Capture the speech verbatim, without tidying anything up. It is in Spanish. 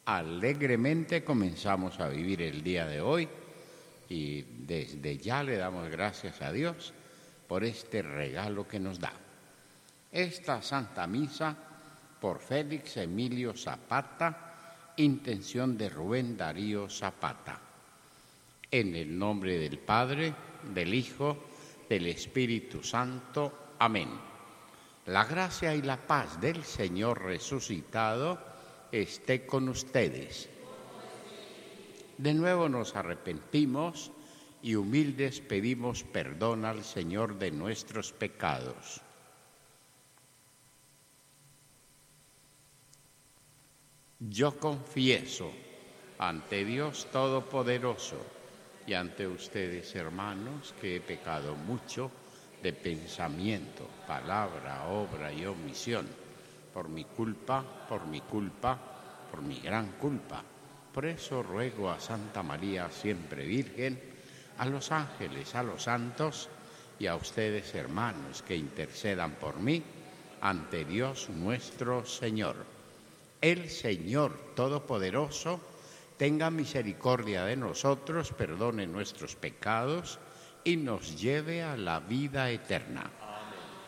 alegremente comenzamos a vivir el día de hoy y desde ya le damos gracias a Dios por este regalo que nos da. Esta Santa Misa por Félix Emilio Zapata, intención de Rubén Darío Zapata. En el nombre del Padre, del Hijo, del Espíritu Santo. Amén. La gracia y la paz del Señor resucitado esté con ustedes. De nuevo nos arrepentimos y humildes pedimos perdón al Señor de nuestros pecados. Yo confieso ante Dios Todopoderoso y ante ustedes, hermanos, que he pecado mucho de pensamiento, palabra, obra y omisión, por mi culpa, por mi culpa, por mi gran culpa. Por eso ruego a Santa María, siempre Virgen, a los ángeles, a los santos y a ustedes, hermanos, que intercedan por mí ante Dios nuestro Señor. El Señor Todopoderoso tenga misericordia de nosotros, perdone nuestros pecados y nos lleve a la vida eterna.